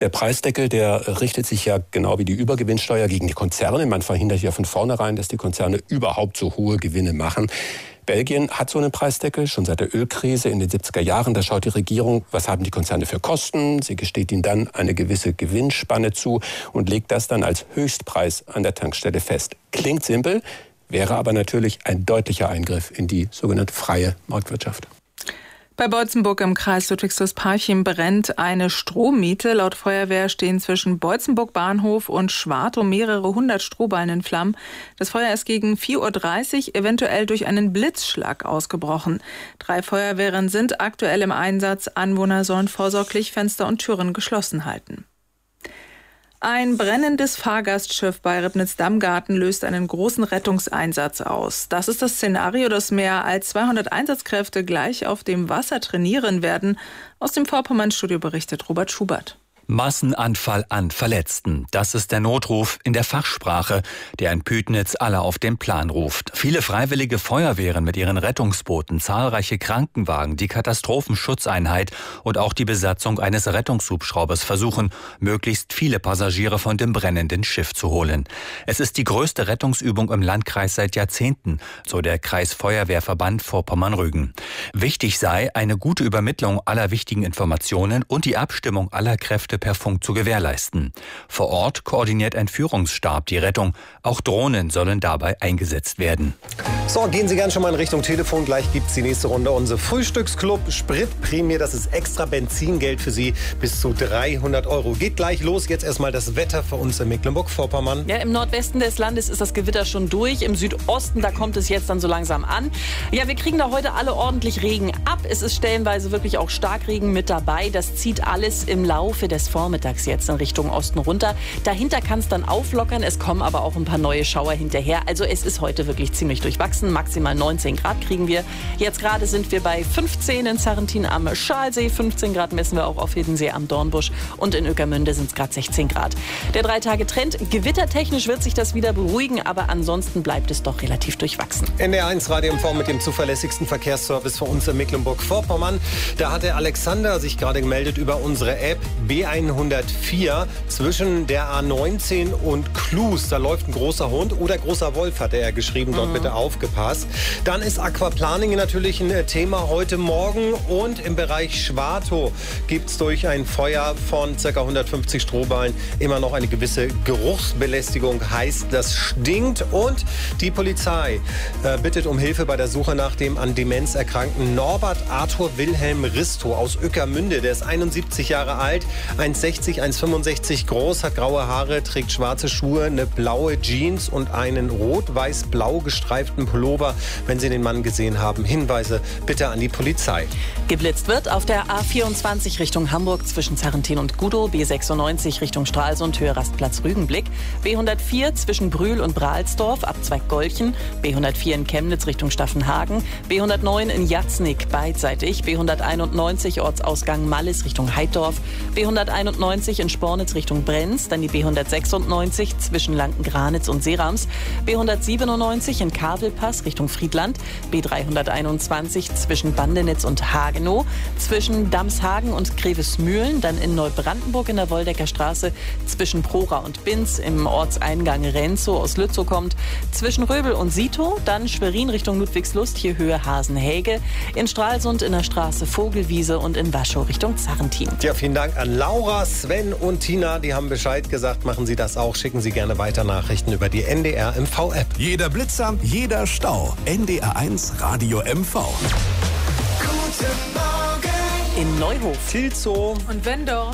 Der Preisdeckel, der richtet sich ja genau wie die Übergewinnsteuer gegen die Konzerne. Man verhindert ja von vornherein, dass die Konzerne überhaupt so hohe Gewinne machen. Belgien hat so einen Preisdeckel, schon seit der Ölkrise in den 70er Jahren. Da schaut die Regierung, was haben die Konzerne für Kosten. Sie gesteht ihnen dann eine gewisse Gewinnspanne zu und legt das dann als Höchstpreis an der Tankstelle fest. Klingt simpel, wäre aber natürlich ein deutlicher Eingriff in die sogenannte freie Marktwirtschaft. Bei Boitzenburg im Kreis Ludwigsburg-Parchim brennt eine Strommiete. Laut Feuerwehr stehen zwischen Boitzenburg Bahnhof und Schwartow mehrere hundert Strohballen in Flammen. Das Feuer ist gegen 4:30 Uhr eventuell durch einen Blitzschlag ausgebrochen. 3 Feuerwehren sind aktuell im Einsatz. Anwohner sollen vorsorglich Fenster und Türen geschlossen halten. Ein brennendes Fahrgastschiff bei Ribnitz-Damgarten löst einen großen Rettungseinsatz aus. Das ist das Szenario, dass mehr als 200 Einsatzkräfte gleich auf dem Wasser trainieren werden. Aus dem Vorpommern-Studio berichtet Robert Schubert. Massenanfall an Verletzten. Das ist der Notruf in der Fachsprache, der in Pütnitz alle auf den Plan ruft. Viele freiwillige Feuerwehren mit ihren Rettungsbooten, zahlreiche Krankenwagen, die Katastrophenschutzeinheit und auch die Besatzung eines Rettungshubschraubers versuchen, möglichst viele Passagiere von dem brennenden Schiff zu holen. Es ist die größte Rettungsübung im Landkreis seit Jahrzehnten, so der Kreisfeuerwehrverband Vorpommern-Rügen. Wichtig sei, eine gute Übermittlung aller wichtigen Informationen und die Abstimmung aller Kräfte per Funk zu gewährleisten. Vor Ort koordiniert ein Führungsstab die Rettung. Auch Drohnen sollen dabei eingesetzt werden. So, gehen Sie gerne schon mal in Richtung Telefon. Gleich gibt es die nächste Runde. Unser Frühstücksclub Spritprämie, das ist extra Benzingeld für Sie bis zu 300 €. Geht gleich los. Jetzt erstmal das Wetter für uns in Mecklenburg-Vorpommern. Ja, im Nordwesten des Landes ist das Gewitter schon durch. Im Südosten, da kommt es jetzt dann so langsam an. Ja, wir kriegen da heute alle ordentlich Regen ab. Es ist stellenweise wirklich auch Starkregen mit dabei. Das zieht alles im Laufe des Vormittags jetzt in Richtung Osten runter. Dahinter kann es dann auflockern. Es kommen aber auch ein paar neue Schauer hinterher. Also es ist heute wirklich ziemlich durchwachsen. Maximal 19 Grad kriegen wir. Jetzt gerade sind wir bei 15 in Sarrentin am Schalsee. 15 Grad messen wir auch auf Hiddensee am Dornbusch. Und in Ueckermünde sind es gerade 16 Grad. Der 3-Tage-Trend. Gewittertechnisch wird sich das wieder beruhigen, aber ansonsten bleibt es doch relativ durchwachsen. NDR1 Radio MV mit dem zuverlässigsten Verkehrsservice für uns in Mecklenburg-Vorpommern. Da hat der Alexander sich gerade gemeldet über unsere App B104 zwischen der A19 und Klus. Da läuft ein großer Hund oder großer Wolf, hat er geschrieben. Dort bitte aufgepasst. Dann ist Aquaplaning natürlich ein Thema heute Morgen. Und im Bereich Schwartow gibt es durch ein Feuer von ca. 150 Strohballen immer noch eine gewisse Geruchsbelästigung. Heißt, das stinkt. Und die Polizei bittet um Hilfe bei der Suche nach dem an Demenz erkrankten Norbert Arthur Wilhelm Risto aus Ueckermünde. Der ist 71 Jahre alt, 1,60, 1,65 groß, hat graue Haare, trägt schwarze Schuhe, eine blaue Jeans und einen rot-weiß-blau gestreiften Pullover. Wenn Sie den Mann gesehen haben, Hinweise bitte an die Polizei. Geblitzt wird auf der A24 Richtung Hamburg zwischen Sarrentin und Gudow, B96 Richtung Stralsund, Höhe Rastplatz Rügenblick, B104 zwischen Brühl und Brahlsdorf, Abzweig Golchen, B104 in Chemnitz Richtung Staffenhagen, B109 in Jatznig beidseitig, B191 Ortsausgang Mallis Richtung Heiddorf, B191 in Spornitz Richtung Brenz, dann die B196 zwischen Lanken-Granitz und Seerams, B197 in Kavelpass Richtung Friedland, B321 zwischen Bandenitz und Hagenow, zwischen Damshagen und Grevesmühlen, dann in Neubrandenburg in der Woldecker Straße, zwischen Prora und Binz, im Ortseingang Renzow aus Lützow kommt, zwischen Röbel und Sito, dann Schwerin Richtung Ludwigslust, hier Höhe Hasenhäge, in Stralsund in der Straße Vogelwiese und in Waschow Richtung Sarrentin. Ja, vielen Dank an Laura, Sven und Tina. Die haben Bescheid gesagt. Machen Sie das auch. Schicken Sie gerne weiter Nachrichten über die NDR MV-App. Jeder Blitzer, jeder Stau. NDR1 Radio MV. Guten Morgen In Neuhof, Tilzow Und Wendorf.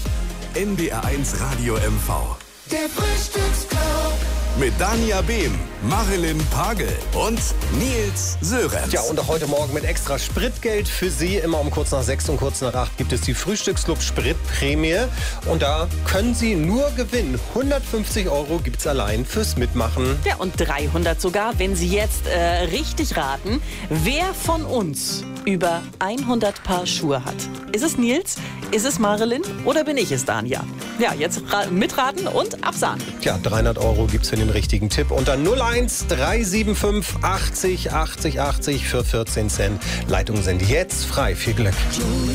NDR1 Radio MV. Der Frühstücksclub. Mit Dania Behm, Marilyn Pagel und Nils Sörenz. Ja, und auch heute Morgen mit extra Spritgeld für Sie. Immer um kurz nach 6 und kurz nach 8 gibt es die Frühstücksclub Spritprämie. Und da können Sie nur gewinnen. 150 € gibt es allein fürs Mitmachen. ja, und 300 sogar, wenn Sie jetzt richtig raten, wer von uns über 100 Paar Schuhe hat. Ist es Nils, ist es Marilyn oder bin ich es, Dania? Ja, jetzt mitraten und absagen. Ja, 300 € gibt es für den richtigen Tipp. Unter 01 375 80 80 80 für 14 Cent. Leitungen sind jetzt frei. Viel Glück.